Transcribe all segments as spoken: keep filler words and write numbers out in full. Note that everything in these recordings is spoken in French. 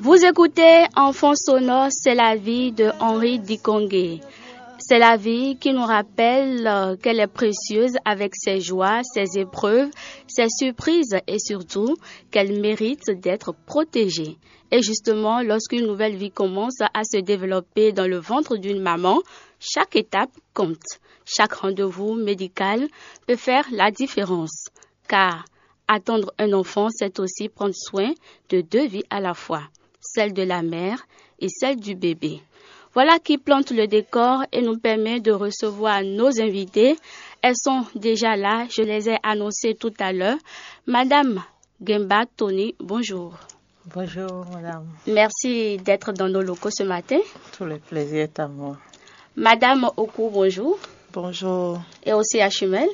Vous écoutez Enfants sonores, c'est la vie de Henri Dikongé. C'est la vie qui nous rappelle euh, qu'elle est précieuse avec ses joies, ses épreuves, ses surprises et surtout qu'elle mérite d'être protégée. Et justement, lorsqu'une nouvelle vie commence à se développer dans le ventre d'une maman, chaque étape compte. Chaque rendez-vous médical peut faire la différence. Car attendre un enfant, c'est aussi prendre soin de deux vies à la fois, celle de la mère et celle du bébé. Voilà qui plante le décor et nous permet de recevoir nos invités. Elles sont déjà là, je les ai annoncées tout à l'heure. Madame Gemba Tony, bonjour. Bonjour, madame. Merci d'être dans nos locaux ce matin. Tout le plaisir est à moi. Madame Oku, bonjour. Bonjour. Et aussi à Chumel.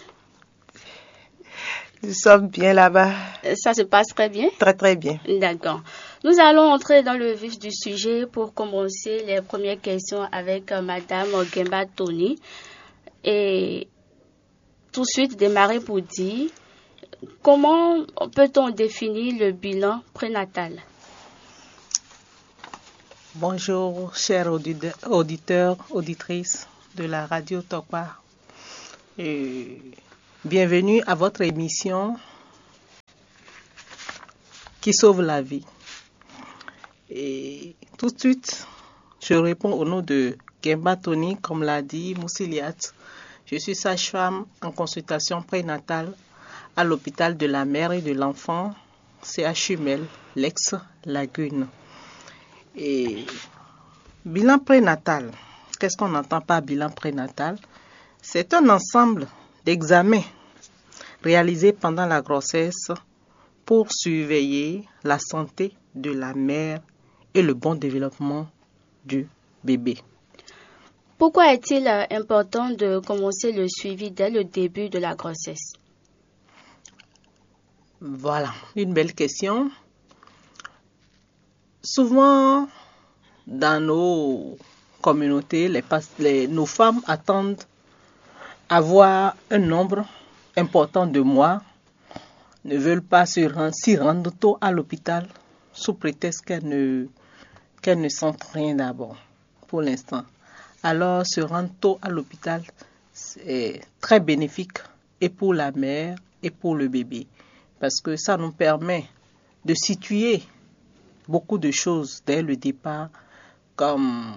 Nous sommes bien là-bas. Ça se passe très bien? Très, très bien. D'accord. Nous allons entrer dans le vif du sujet pour commencer les premières questions avec euh, Madame Gemba Tony. Et tout de suite démarrer pour dire comment peut-on définir le bilan prénatal? Bonjour, chers auditeurs, auditrices de la radio Tokpa. Et bienvenue à votre émission qui sauve la vie. Et tout de suite, je réponds au nom de Gemba Tony, comme l'a dit Moussiliat. Je suis sage-femme en consultation prénatale à l'hôpital de la mère et de l'enfant, c'est à Chumel, l'ex-Lagune. Et bilan prénatal, qu'est-ce qu'on entend par bilan prénatal? C'est un ensemble d'examens réalisés pendant la grossesse pour surveiller la santé de la mère et le bon développement du bébé. Pourquoi est-il important de commencer le suivi dès le début de la grossesse? Voilà, une belle question. Souvent, dans nos communautés, les, les, nos femmes attendent avoir un nombre important de mois, ne veulent pas s'y rendre, rendre tôt à l'hôpital sous prétexte qu'elles ne, qu'elles ne sentent rien d'abord pour l'instant. Alors, se rendre tôt à l'hôpital, c'est très bénéfique et pour la mère et pour le bébé, parce que ça nous permet de situer beaucoup de choses dès le départ, comme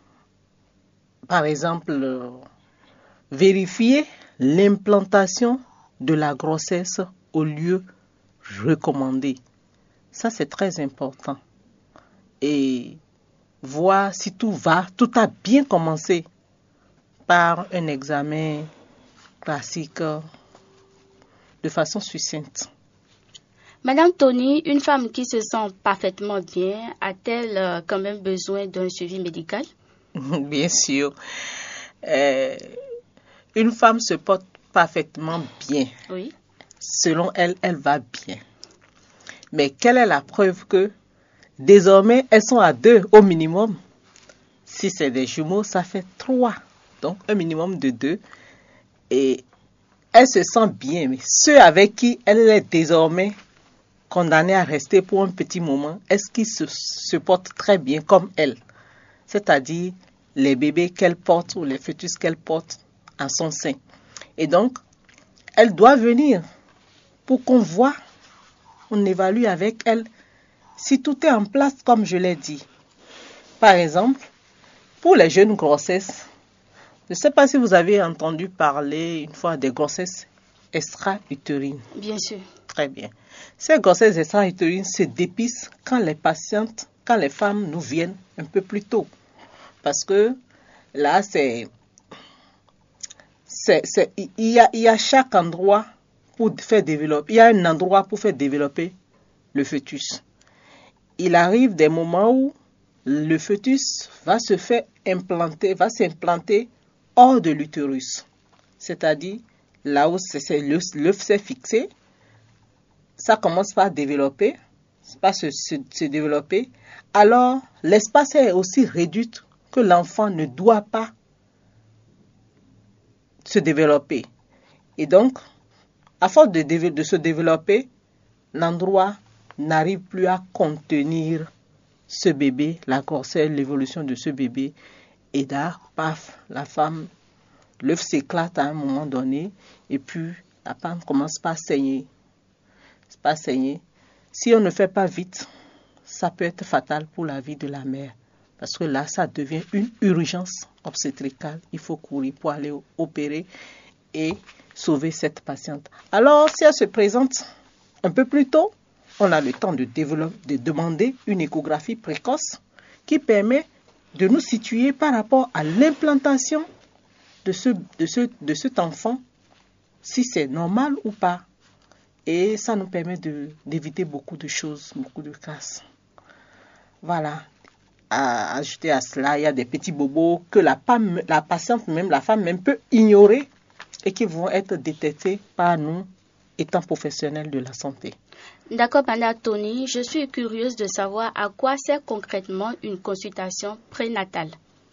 par exemple euh, vérifier l'implantation de la grossesse au lieu recommandé. Ça, c'est très important. Et voir si tout va, tout a bien commencé par un examen classique de façon succincte. Madame Tony, une femme qui se sent parfaitement bien, a-t-elle euh, quand même besoin d'un suivi médical? Bien sûr. Euh, une femme se porte parfaitement bien. Oui. Selon elle, elle va bien. Mais quelle est la preuve que désormais, elles sont à deux au minimum? Si c'est des jumeaux, ça fait trois. Donc, un minimum de deux. Et elle se sent bien. Mais ceux avec qui elle est désormais condamnée à rester pour un petit moment, est-ce qu'ils se, se portent très bien comme elle? C'est-à-dire les bébés qu'elle porte ou les fœtus qu'elle porte en son sein. Et donc, elle doit venir pour qu'on voit, on évalue avec elle si tout est en place comme je l'ai dit. Par exemple, pour les jeunes grossesses, je ne sais pas si vous avez entendu parler une fois des grossesses extra-utérines. Bien sûr. Très bien. Ces grossesses extra-utérines se dépistent quand les patientes, quand les femmes nous viennent un peu plus tôt. Parce que là, c'est, c'est, c'est, il y a, il y a chaque endroit pour faire développer, il y a un endroit pour faire développer le fœtus. Il arrive des moments où le fœtus va se faire implanter, va s'implanter hors de l'utérus. C'est-à-dire, là où c'est, c'est, l'œuf s'est fixé, ça commence par développer, pas se, se, se développer. Alors, l'espace est aussi réduit que l'enfant ne doit pas se développer. Et donc, à force de, de se développer, l'endroit n'arrive plus à contenir ce bébé, la grossesse, l'évolution de ce bébé. Et là, paf, la femme, l'œuf s'éclate à un moment donné et puis la femme commence pas à saigner. Pas à saigner. Si on ne fait pas vite, ça peut être fatal pour la vie de la mère. Parce que là, ça devient une urgence obstétricale. Il faut courir pour aller opérer et sauver cette patiente. Alors, si elle se présente un peu plus tôt, on a le temps de, développer, de demander une échographie précoce qui permet de nous situer par rapport à l'implantation de, ce, de, ce, de cet enfant, si c'est normal ou pas. Et ça nous permet de, d'éviter beaucoup de choses, beaucoup de casses. Voilà. À ajouter à cela, il y a des petits bobos que la, femme, la patiente même, la femme même peut ignorer et qui vont être détectés par nous, étant professionnels de la santé. D'accord, Madame Tony, je suis curieuse de savoir à quoi sert concrètement une consultation prénatale.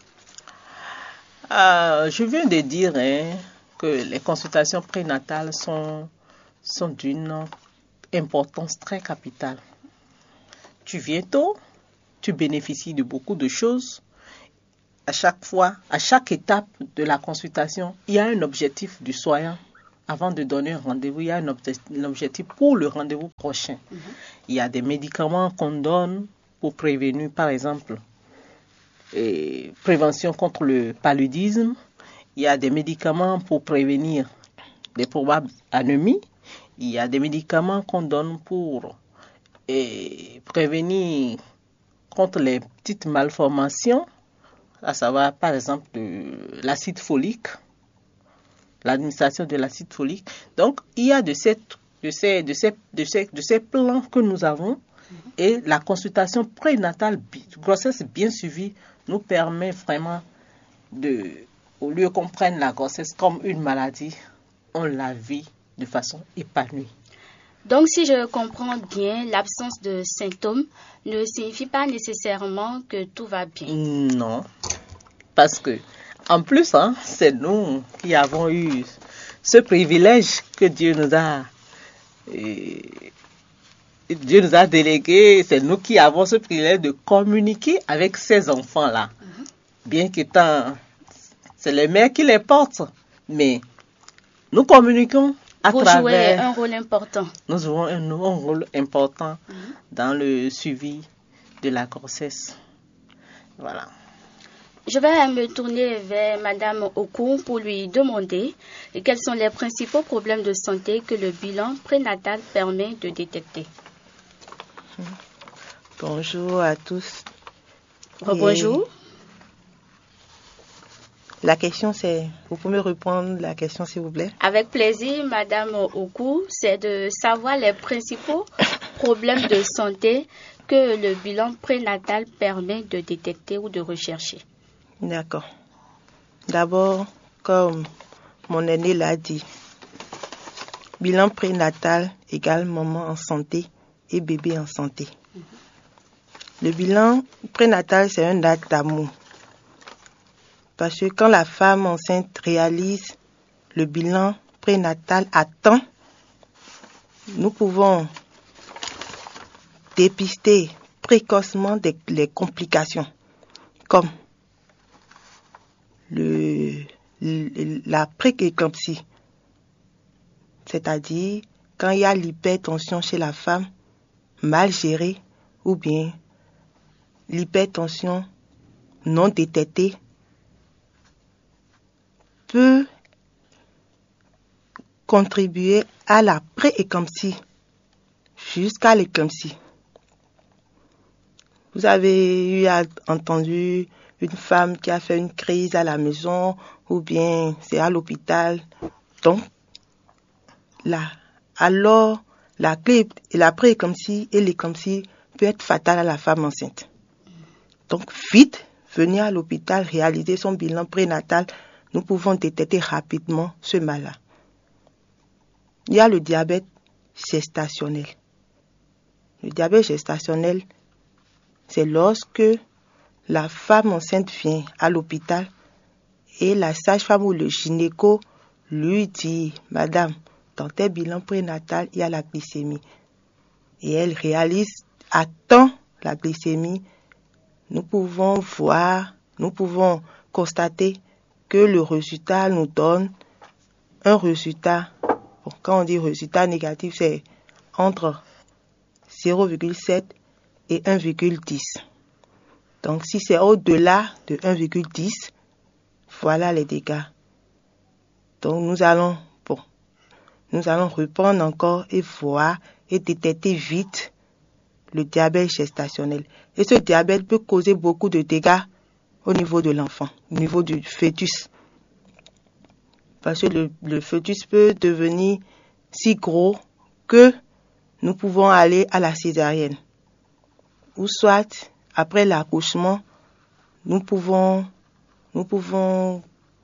Euh, je viens de dire hein, que les consultations prénatales sont, sont d'une importance très capitale. Tu viens tôt, tu bénéficies de beaucoup de choses. À chaque fois, à chaque étape de la consultation, il y a un objectif du soignant. Avant de donner un rendez-vous, il y a un, obje- un objectif pour le rendez-vous prochain. Mm-hmm. Il y a des médicaments qu'on donne pour prévenir, par exemple, et prévention contre le paludisme. Il y a des médicaments pour prévenir des probables anémies. Il y a des médicaments qu'on donne pour et, prévenir contre les petites malformations, à savoir par exemple de l'acide folique, l'administration de l'acide folique. Donc il y a de, cette, de, ces, de, ces, de, ces, de ces plans que nous avons et la consultation prénatale, grossesse bien suivie, nous permet vraiment de, au lieu qu'on prenne la grossesse comme une maladie, on la vit de façon épanouie. Donc, si je comprends bien, l'absence de symptômes ne signifie pas nécessairement que tout va bien. Non, parce que, en plus, hein, c'est nous qui avons eu ce privilège que Dieu nous a, et, Dieu nous a délégué. C'est nous qui avons ce privilège de communiquer avec ces enfants-là. Mm-hmm. Bien qu'étant, c'est les mères qui les portent, mais nous communiquons. À Vous travers, jouez un rôle important. Nous jouons un, un rôle important mm-hmm. dans le suivi de la grossesse. Voilà. Je vais me tourner vers Madame Okou pour lui demander quels sont les principaux problèmes de santé que le bilan prénatal permet de détecter. Bonjour à tous. Bonjour. La question c'est, vous pouvez me répondre la question s'il vous plaît? Avec plaisir, Madame Okou, c'est de savoir les principaux problèmes de santé que le bilan prénatal permet de détecter ou de rechercher. D'accord. D'abord, comme mon aîné l'a dit, bilan prénatal égale maman en santé et bébé en santé. Mm-hmm. Le bilan prénatal, c'est un acte d'amour. Parce que quand la femme enceinte réalise le bilan prénatal à temps, nous pouvons dépister précocement des, les complications, comme le, le, la pré-éclampsie, c'est-à-dire quand il y a l'hypertension chez la femme mal gérée ou bien l'hypertension non détectée peut contribuer à la pré-éclampsie jusqu'à l'éclampsie. Vous avez eu entendu une femme qui a fait une crise à la maison ou bien c'est à l'hôpital. Donc, là, alors la, la pré-éclampsie et l'éclampsie peut être fatale à la femme enceinte. Donc, vite, venir à l'hôpital, réaliser son bilan prénatal, nous pouvons détecter rapidement ce mal-là. Il y a le diabète gestationnel. Le diabète gestationnel, c'est lorsque la femme enceinte vient à l'hôpital et la sage-femme ou le gynéco lui dit « Madame, dans tes bilans prénatal, il y a la glycémie. » Et elle réalise à temps la glycémie nous pouvons voir, nous pouvons constater que le résultat nous donne un résultat. Bon, quand on dit résultat négatif, c'est entre zéro virgule sept et un virgule dix. Donc, si c'est au-delà de un virgule dix, voilà les dégâts. Donc, nous allons, bon, nous allons reprendre encore et voir et détecter vite le diabète gestationnel. Et ce diabète peut causer beaucoup de dégâts au niveau de l'enfant, au niveau du fœtus. Parce que le, le fœtus peut devenir si gros que nous pouvons aller à la césarienne. Ou soit, après l'accouchement, nous pouvons, nous pouvons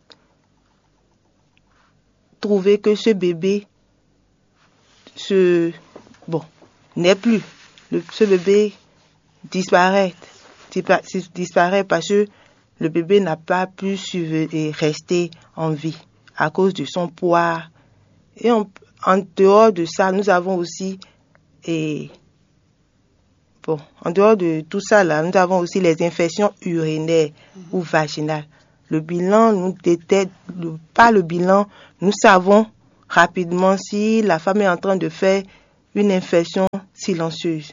trouver que ce bébé se, bon, n'est plus. Le, ce bébé disparaît, disparaît parce que le bébé n'a pas pu rester en vie à cause de son poids. Et on, en dehors de ça, nous avons aussi, et, bon, en dehors de tout ça là, nous avons aussi les infections urinaires mmh. ou vaginales. Le bilan nous détecte, le, pas le bilan, nous savons rapidement si la femme est en train de faire une infection silencieuse.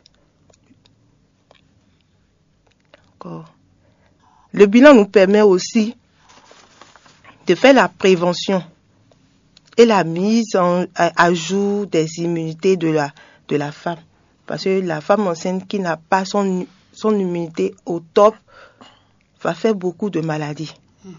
Encore. Le bilan nous permet aussi de faire la prévention et la mise en, à, à jour des immunités de la, de la femme. Parce que la femme enceinte qui n'a pas son, son immunité au top va faire beaucoup de maladies. Mm-hmm.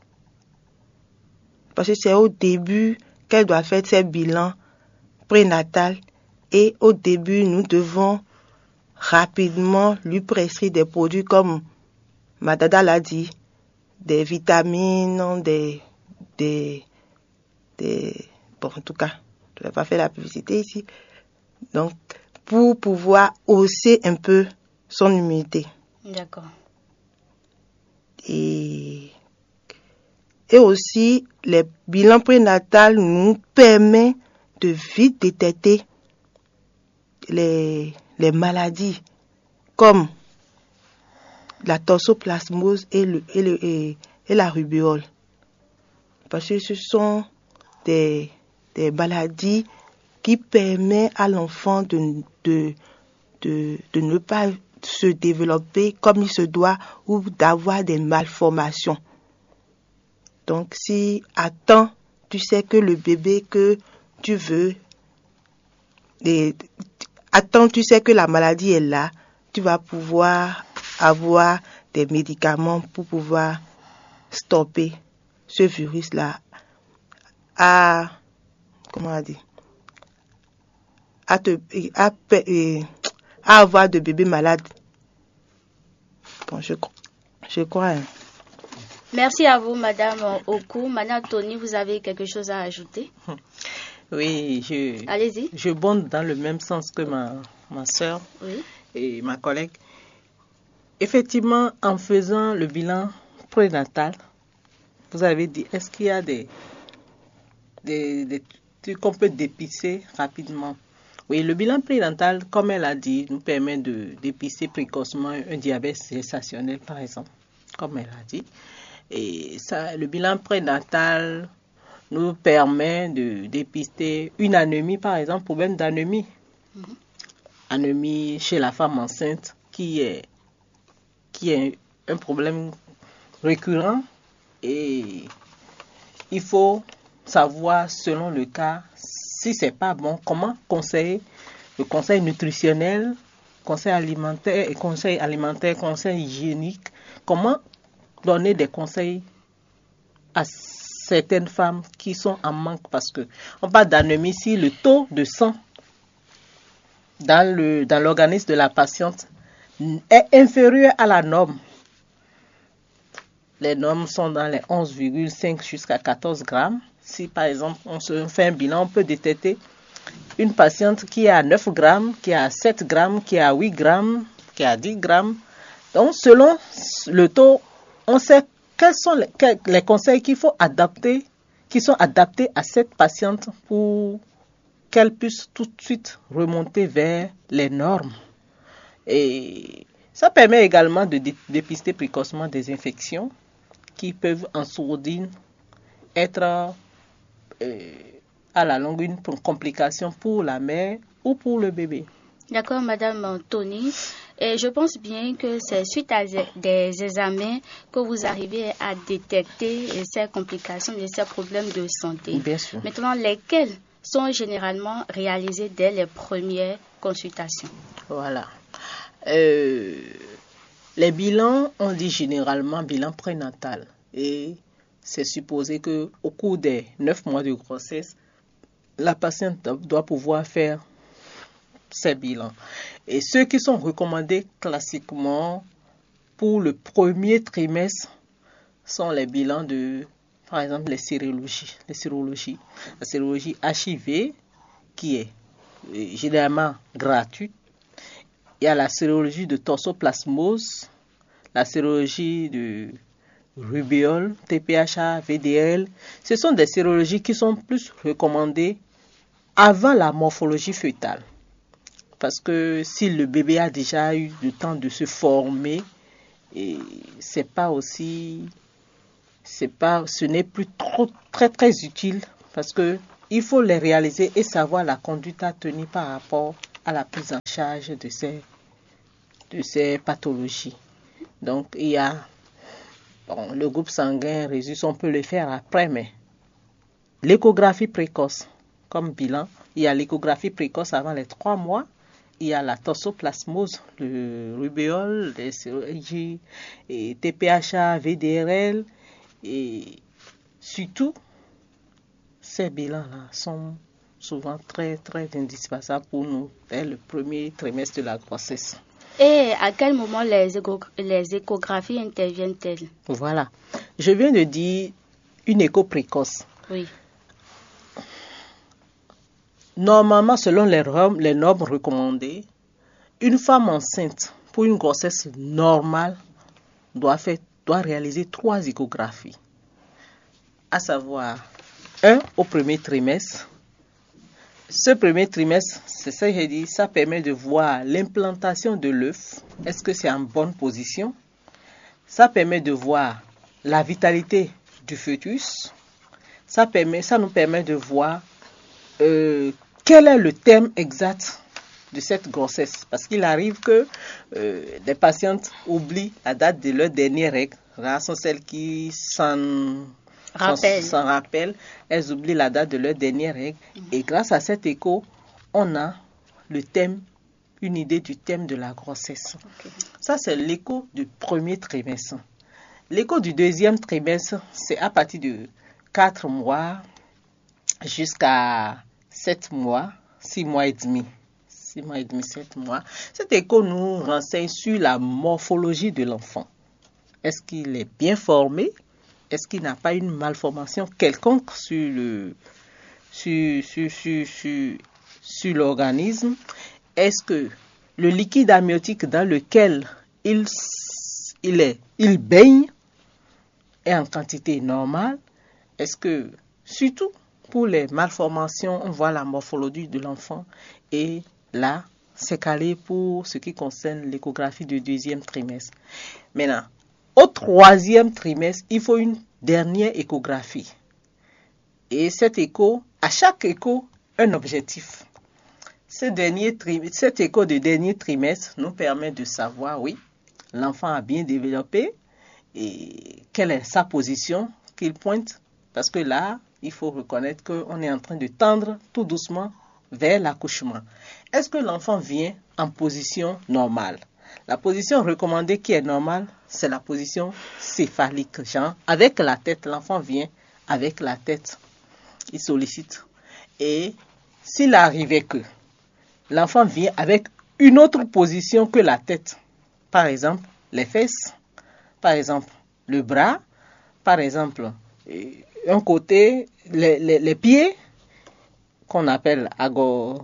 Parce que c'est au début qu'elle doit faire ses bilans prénatals et au début, nous devons rapidement lui prescrire des produits comme Madada l'a dit, des vitamines, des, des, des, bon, en tout cas, je ne vais pas faire la publicité ici. Donc, pour pouvoir hausser un peu son immunité. D'accord. Et, et aussi, les bilans prénatals nous permettent de vite détecter les, les maladies comme la toxoplasmose et, le, et, le, et, et la rubéole. Parce que ce sont des, des maladies qui permettent à l'enfant de, de, de, de ne pas se développer comme il se doit ou d'avoir des malformations. Donc, si à temps, tu sais que le bébé que tu veux, et, à temps, tu sais que la maladie est là, tu vas pouvoir avoir des médicaments pour pouvoir stopper ce virus-là à, comment on dit, à, te, à, à avoir de bébés malades. Bon, je, je crois. Hein. Merci à vous, Madame Oku. Madame Tony, vous avez quelque chose à ajouter? Oui, je, Allez-y. Je bonde dans le même sens que ma, ma soeur oui. et ma collègue. Effectivement, en faisant le bilan prénatal, vous avez dit, est-ce qu'il y a des, des, des trucs qu'on peut dépister rapidement? Oui, le bilan prénatal, comme elle a dit, nous permet de dépister précocement un diabète gestationnel, par exemple, comme elle a dit. Et ça, le bilan prénatal nous permet de dépister une anémie, par exemple, problème d'anémie. Mm-hmm. Anémie chez la femme enceinte qui est, qui est un problème récurrent et il faut savoir, selon le cas, si c'est pas bon, comment conseiller, le conseil nutritionnel, conseil alimentaire et conseil alimentaire, conseil hygiénique, comment donner des conseils à certaines femmes qui sont en manque parce que on parle d'anémie si le taux de sang dans le dans l'organisme de la patiente est inférieur à la norme. Les normes sont dans les onze virgule cinq jusqu'à quatorze grammes. Si par exemple on se fait un bilan, on peut détecter une patiente qui a neuf grammes, qui a sept grammes, qui a huit grammes, qui a dix grammes. Donc selon le taux, on sait quels sont les, quels, les conseils qu'il faut adapter, qui sont adaptés à cette patiente pour qu'elle puisse tout de suite remonter vers les normes. Et Ça permet également de dé- dépister précocement des infections qui peuvent en sourdine être euh, à la longue une complication pour la mère ou pour le bébé. D'accord, Madame Tony. Et je pense bien que c'est suite à des examens que vous arrivez à détecter ces complications et ces problèmes de santé. Bien sûr. Maintenant, lesquels sont généralement réalisés dès les premières consultations? Voilà. Euh, les bilans, on dit généralement bilan prénatal. Et c'est supposé qu'au cours des neuf mois de grossesse, la patiente doit pouvoir faire ces bilans. Et ceux qui sont recommandés classiquement pour le premier trimestre sont les bilans de, par exemple, les sérologies. Les sérologies. La sérologie H I V, qui est euh, généralement gratuite. Il y a la sérologie de toxoplasmose, la sérologie de rubéole, T P H A, V D L. Ce sont des sérologies qui sont plus recommandées avant la morphologie fœtale. Parce que si le bébé a déjà eu le temps de se former, et c'est pas aussi, c'est pas, ce n'est plus trop très très utile parce que il faut les réaliser et savoir la conduite à tenir par rapport à la prise en charge de ces de ces pathologies. Donc il y a bon, le groupe sanguin Rhésus, on peut le faire après, mais l'échographie précoce comme bilan, il y a l'échographie précoce avant les trois mois. Il y a la toxoplasmose, le rubéole, les sérologies, et T P H A, V D R L. Et surtout, ces bilans-là sont souvent très, très indispensables pour nous dès le premier trimestre de la grossesse. Et à quel moment les, écho- les échographies interviennent-elles? Voilà. Je viens de dire une écho précoce. Oui. Normalement, selon les normes, les normes recommandées, une femme enceinte pour une grossesse normale doit, faire, doit réaliser trois échographies. À savoir, un au premier trimestre. Ce premier trimestre, c'est ça que j'ai dit, ça permet de voir l'implantation de l'œuf. Est-ce que c'est en bonne position? Ça permet de voir la vitalité du fœtus. Ça, permet, ça nous permet de voir euh, quel est le thème exact de cette grossesse. Parce qu'il arrive que euh, des patientes oublient la date de leur dernière règle. Là, sont celles qui s'en Rappel. s'en rappellent. Elles oublient la date de leur dernière règle. Mm-hmm. Et grâce à cet écho, on a le thème, une idée du thème de la grossesse. Okay. Ça, c'est l'écho du premier trimestre. L'écho du deuxième trimestre, c'est à partir de quatre mois jusqu'à sept mois, six mois et demi. six mois et demi, sept mois. Cet écho nous renseigne sur la morphologie de l'enfant. Est-ce qu'il est bien formé? Est-ce qu'il n'a pas une malformation quelconque sur le, sur, sur, sur, sur, sur l'organisme? Est-ce que le liquide amniotique dans lequel il, il, est, il baigne est en quantité normale? Est-ce que, surtout pour les malformations, on voit la morphologie de l'enfant et là, c'est calé pour ce qui concerne l'échographie du deuxième trimestre. Maintenant, au troisième trimestre, il faut une dernière échographie. Et cet écho, à chaque écho, un objectif. Ce dernier tri- cet écho de dernier trimestre nous permet de savoir, oui, l'enfant a bien développé et quelle est sa position qu'il pointe. Parce que là, il faut reconnaître qu'on est en train de tendre tout doucement vers l'accouchement. Est-ce que l'enfant vient en position normale? La position recommandée qui est normale, c'est la position céphalique. Genre, avec la tête, l'enfant vient avec la tête. Il sollicite. Et s'il arrivait que l'enfant vient avec une autre position que la tête, par exemple, les fesses, par exemple, le bras, par exemple, un côté, les, les, les pieds, qu'on appelle ago,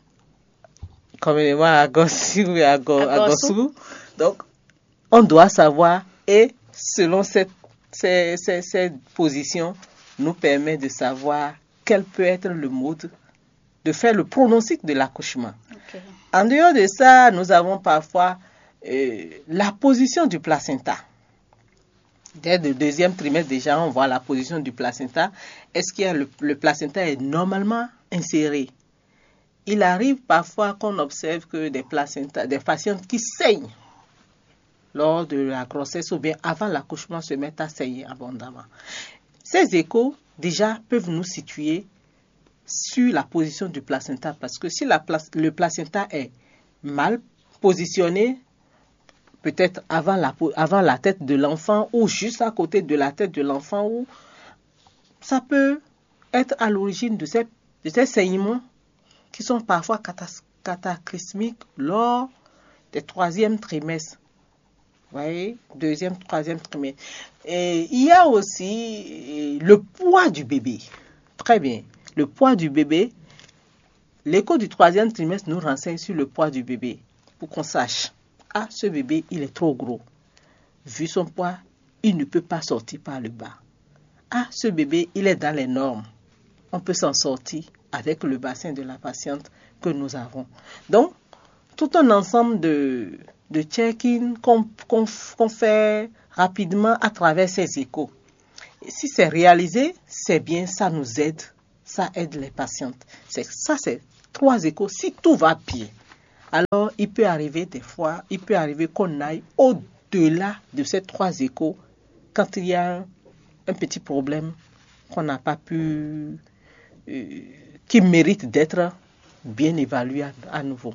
communément agossu ou ago, agosu. Donc, on doit savoir, et selon cette, cette, cette, cette position, nous permet de savoir quel peut être le mode de faire le pronostic de l'accouchement. Okay. En dehors de ça, nous avons parfois euh, la position du placenta. Dès le deuxième trimestre, déjà, on voit la position du placenta. Est-ce que le, le placenta est normalement inséré? Il arrive parfois qu'on observe que des placentas, des patientes qui saignent lors de la grossesse ou bien avant l'accouchement se mettent à saigner abondamment. Ces échos, déjà, peuvent nous situer sur la position du placenta parce que si la, le placenta est mal positionné, peut-être avant la, avant la tête de l'enfant ou juste à côté de la tête de l'enfant, ou ça peut être à l'origine de ces, de ces saignements qui sont parfois cataclysmiques lors des troisième trimestres. Vous voyez, deuxième, troisième trimestre. Et il y a aussi le poids du bébé. Très bien. Le poids du bébé, l'écho du troisième trimestre nous renseigne sur le poids du bébé pour qu'on sache. Ah, ce bébé, il est trop gros. Vu son poids, il ne peut pas sortir par le bas. Ah, ce bébé, il est dans les normes. On peut s'en sortir avec le bassin de la patiente que nous avons. Donc, tout un ensemble de, de check-in qu'on, qu'on, qu'on fait rapidement à travers ces échos. Et si c'est réalisé, c'est bien, ça nous aide. Ça aide les patientes. C'est, ça, c'est trois échos. Si tout va bien, alors il peut arriver des fois, il peut arriver qu'on aille au-delà de ces trois échos quand il y a un, un petit problème qu'on n'a pas pu, euh, qui mérite d'être bien évalué à, à nouveau.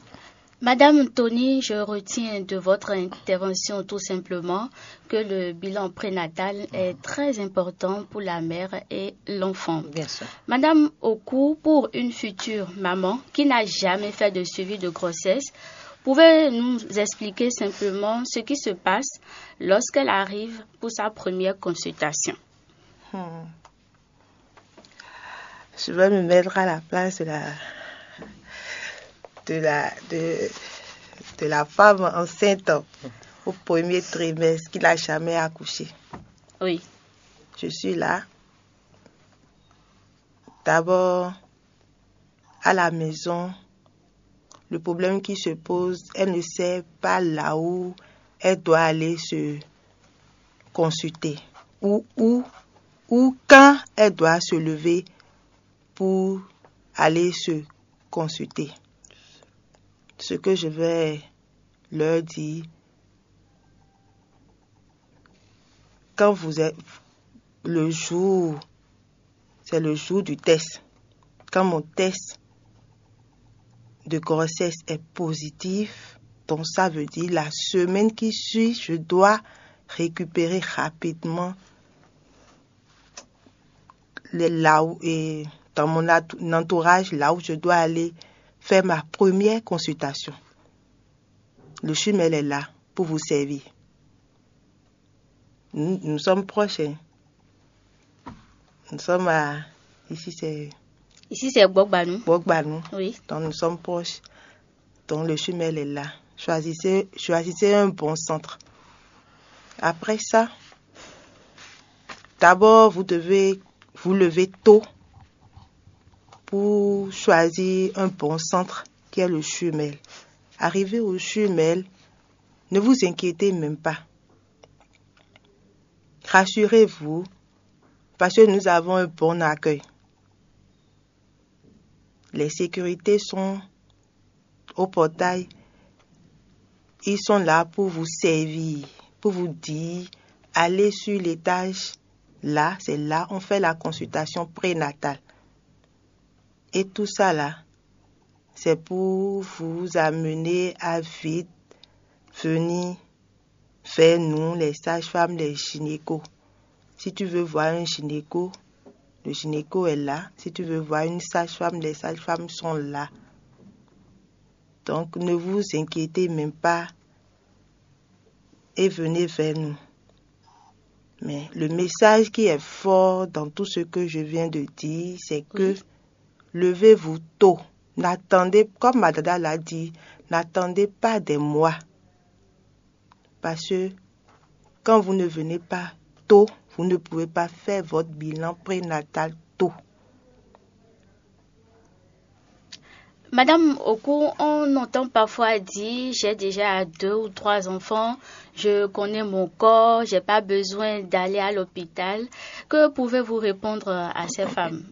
Madame Tony, je retiens de votre intervention tout simplement que le bilan prénatal est très important pour la mère et l'enfant. Bien sûr. Madame Oku, pour une future maman qui n'a jamais fait de suivi de grossesse, pouvez-vous nous expliquer simplement ce qui se passe lorsqu'elle arrive pour sa première consultation? Hmm. Je vais me mettre à la place de la... de la, de, de la femme enceinte au premier trimestre qui n'a jamais accouché. Oui. Je suis là. D'abord, à la maison, le problème qui se pose, elle ne sait pas là où elle doit aller se consulter. Ou, ou, ou quand elle doit se lever pour aller se consulter. Ce que je vais leur dire, quand vous êtes le jour, c'est le jour du test. Quand mon test de grossesse est positif, donc ça veut dire la semaine qui suit, je dois récupérer rapidement les, là où, et dans mon entourage, là où je dois aller faire ma première consultation. Le C H U M E L est là pour vous servir. Nous, nous sommes proches. Hein. Nous sommes à... Ici, c'est... Ici, c'est Gbogbanou. Gbogbanou. Oui. Donc, nous sommes proches. Donc, le C H U M E L est là. Choisissez, choisissez un bon centre. Après ça, d'abord, vous devez vous lever tôt pour choisir un bon centre qui est le C H U M E L. Arrivez au C H U M E L, ne vous inquiétez même pas. Rassurez-vous, parce que nous avons un bon accueil. Les sécurités sont au portail. Ils sont là pour vous servir, pour vous dire, allez sur l'étage. Là, c'est là, on fait la consultation prénatale. Et tout ça là, c'est pour vous amener à vite venir faire nous, les sages-femmes, les gynécos. Si tu veux voir un gynéco, le gynéco est là. Si tu veux voir une sage-femme, les sages-femmes sont là. Donc, ne vous inquiétez même pas et venez vers nous. Mais le message qui est fort dans tout ce que je viens de dire, c'est que oui. Levez-vous tôt. N'attendez, comme Madada l'a dit, n'attendez pas des mois. Parce que quand vous ne venez pas tôt, vous ne pouvez pas faire votre bilan prénatal tôt. Madame Oku, on entend parfois dire j'ai déjà deux ou trois enfants, je connais mon corps, j'ai pas besoin d'aller à l'hôpital. Que pouvez-vous répondre à ces femmes?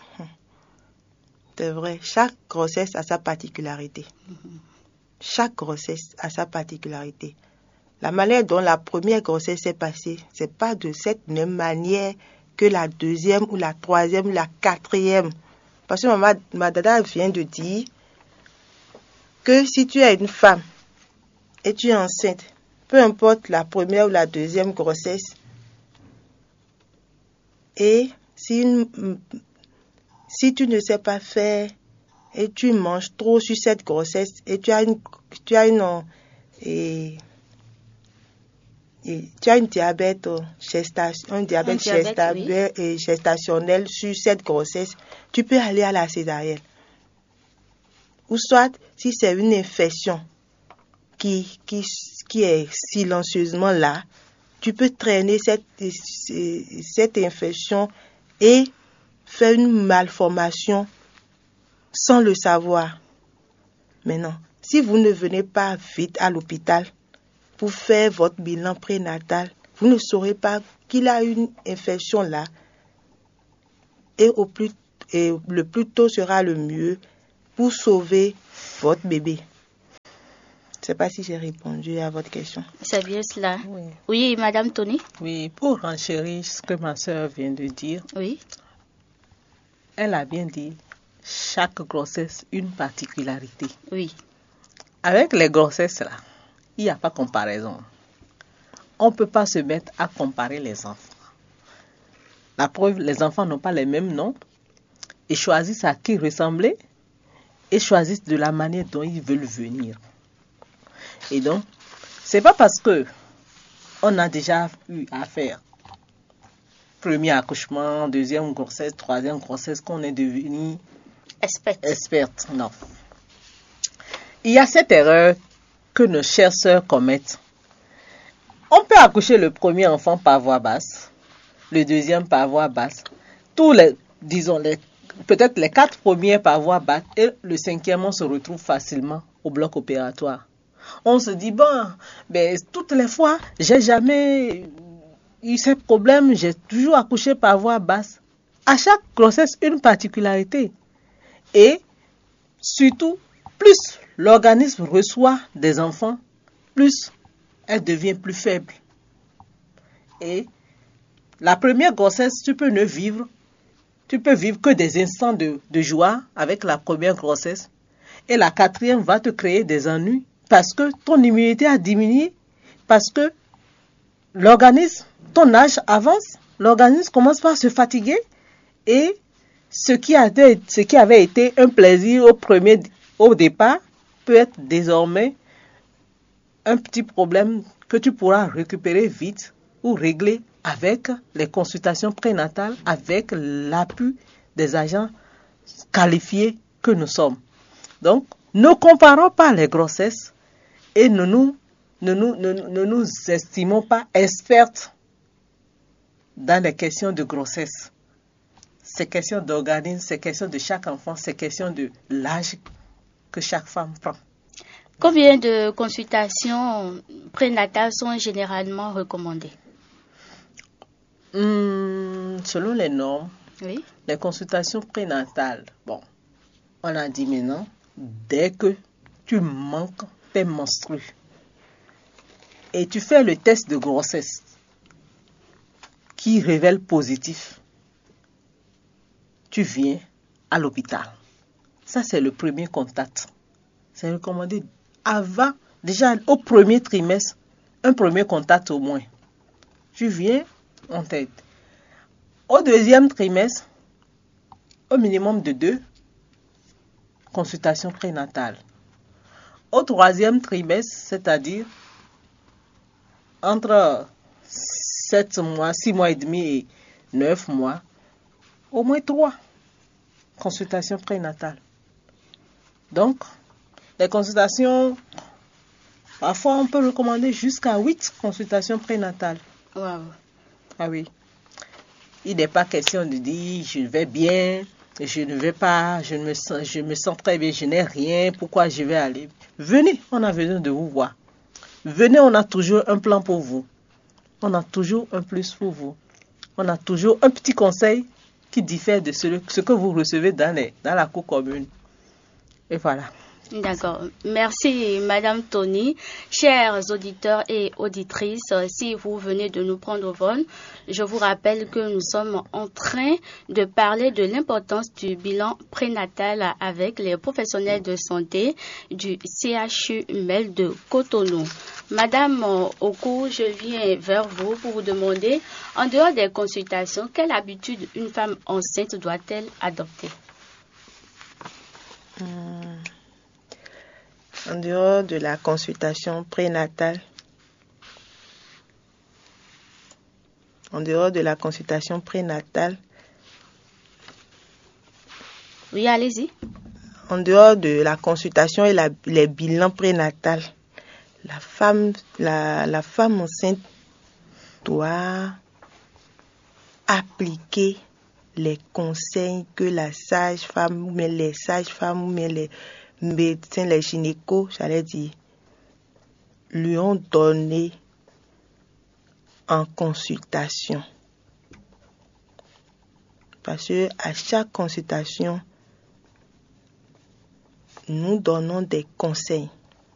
C'est vrai, chaque grossesse a sa particularité. Mm-hmm. Chaque grossesse a sa particularité. La manière dont la première grossesse s'est passée, c'est pas de cette même manière que la deuxième ou la troisième ou la quatrième. Parce que ma, ma dada vient de dire que si tu es une femme et tu es enceinte, peu importe la première ou la deuxième grossesse, et si, une, si tu ne sais pas faire et tu manges trop sur cette grossesse et tu as une, tu as une, et, et tu as une diabète, gestation, un diabète, un diabète gesta, oui. et gestationnel sur cette grossesse, tu peux aller à la césarienne. Ou soit, si c'est une infection qui, qui, qui est silencieusement là, tu peux traîner cette, cette infection et faire une malformation sans le savoir. Maintenant, si vous ne venez pas vite à l'hôpital pour faire votre bilan prénatal, vous ne saurez pas qu'il a une infection là. Et, au plus, et le plus tôt sera le mieux pour sauver votre bébé. Je ne sais pas si j'ai répondu à votre question. C'est bien cela. Oui, oui, Madame Tony. Oui, pour renchérir ce que ma soeur vient de dire. Oui. Elle a bien dit, chaque grossesse, une particularité. Oui. Avec les grossesses là, il n'y a pas comparaison. On ne peut pas se mettre à comparer les enfants. La preuve, les enfants n'ont pas les mêmes noms. Ils choisissent à qui ressembler et choisissent de la manière dont ils veulent venir. Et donc, c'est pas parce que on a déjà eu à faire premier accouchement, deuxième grossesse, troisième grossesse qu'on est devenu experte. experte. Non. Il y a cette erreur que nos chères sœurs commettent. On peut accoucher le premier enfant par voie basse, le deuxième par voie basse, tous les, disons, les, peut-être les quatre premiers par voie basse, et le cinquième, on se retrouve facilement au bloc opératoire. On se dit, bon, ben, toutes les fois, j'ai jamais eu ces problèmes, j'ai toujours accouché par voie basse. À chaque grossesse, une particularité. Et surtout, plus l'organisme reçoit des enfants, plus elle devient plus faible. Et la première grossesse, tu peux ne vivre, tu peux vivre que des instants de, de joie avec la première grossesse. Et la quatrième va te créer des ennuis parce que ton immunité a diminué, parce que l'organisme, ton âge avance, l'organisme commence par se fatiguer et ce qui, a été, ce qui avait été un plaisir au, premier, au départ peut être désormais un petit problème que tu pourras récupérer vite ou régler avec les consultations prénatales, avec l'appui des agents qualifiés que nous sommes. Donc, ne comparons pas les grossesses et ne nous, ne nous, ne, ne nous estimons pas expertes dans les questions de grossesse. C'est question d'organisme, c'est question de chaque enfant, c'est question de l'âge que chaque femme prend. Combien de consultations prénatales sont généralement recommandées? Hum, selon les normes, oui. Les consultations prénatales, bon, on a dit maintenant, dès que tu manques tes menstrues et tu fais le test de grossesse qui révèle positif, tu viens à l'hôpital. Ça, c'est le premier contact. C'est recommandé avant, déjà au premier trimestre, un premier contact au moins. Tu viens, on t'aide. Au deuxième trimestre, au minimum de deux consultations prénatales. Au troisième trimestre, c'est-à-dire entre sept mois, six mois et demi et neuf mois, au moins trois consultations prénatales. Donc, les consultations, parfois on peut recommander jusqu'à huit consultations prénatales. Wow. Ah oui. Il n'est pas question de dire je vais bien, je ne vais pas, je me sens, je me sens très bien, je n'ai rien, pourquoi je vais aller? Venez, on a besoin de vous voir. Venez, on a toujours un plan pour vous. On a toujours un plus pour vous. On a toujours un petit conseil qui diffère de ce, ce que vous recevez dans, les, dans la cour commune. Et voilà. D'accord. Merci, Madame Tony. Chers auditeurs et auditrices, si vous venez de nous prendre au vol, je vous rappelle que nous sommes en train de parler de l'importance du bilan prénatal avec les professionnels de santé du C H U M E L de Cotonou. Madame Oku, je viens vers vous pour vous demander, en dehors des consultations, quelle habitude une femme enceinte doit-elle adopter? Hum. En dehors de la consultation prénatale, en dehors de la consultation prénatale, oui, allez-y. En dehors de la consultation et la, les bilans prénatals, la femme, la, la femme enceinte doit appliquer les conseils que la sage-femme ou bien les sages-femmes ou bien les médecins, les gynécos, j'allais dire, lui ont donné en consultation. Parce que à chaque consultation, nous donnons des conseils.